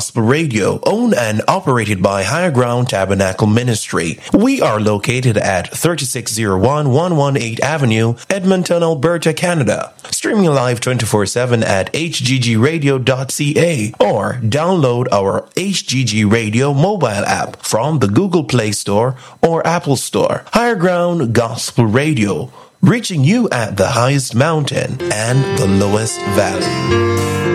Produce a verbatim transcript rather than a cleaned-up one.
Gospel Radio, owned and operated by Higher Ground Tabernacle Ministry. We are located at thirty-six oh one one eighteen Avenue, Edmonton, Alberta, Canada. Streaming live twenty-four seven at h g g radio dot c a or download our H G G Radio mobile app from the Google Play Store or Apple Store. Higher Ground Gospel Radio, reaching you at the highest mountain and the lowest valley.